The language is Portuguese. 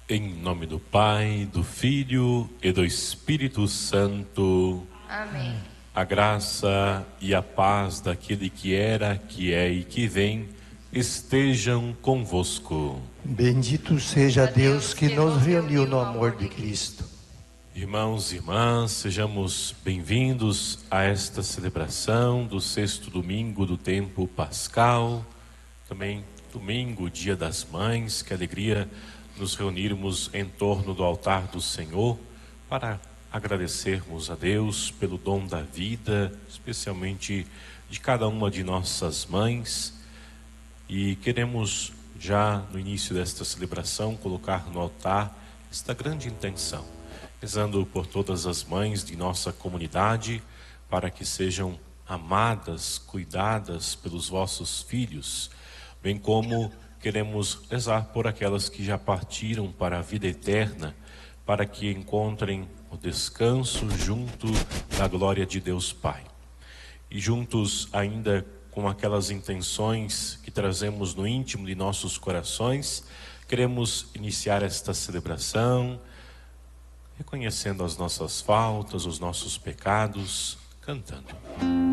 Em nome do Pai, do Filho e do Espírito Santo. Amém. A graça e a paz daquele que era, que é e que vem, estejam convosco. Bendito seja Deus que nos reuniu no amor de Cristo. Irmãos e irmãs, sejamos bem-vindos a esta celebração do sexto domingo do tempo pascal, também domingo, dia das mães. Que alegria nos reunirmos em torno do altar do Senhor para agradecermos a Deus pelo dom da vida, especialmente de cada uma de nossas mães. E queremos já no início desta celebração colocar no altar esta grande intenção, rezando por todas as mães de nossa comunidade, para que sejam amadas, cuidadas pelos vossos filhos, bem como queremos rezar por aquelas que já partiram para a vida eterna, para que encontrem o descanso junto da glória de Deus Pai. E juntos ainda com aquelas intenções que trazemos no íntimo de nossos corações, queremos iniciar esta celebração reconhecendo as nossas faltas, os nossos pecados, cantando.